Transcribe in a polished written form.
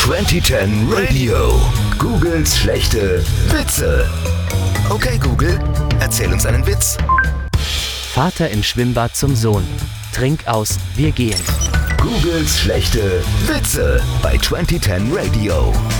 2010 Radio. Googles schlechte Witze. Okay, Google, erzähl uns einen Witz. Vater im Schwimmbad zum Sohn. Trink aus, wir gehen. Googles schlechte Witze bei 2010 Radio.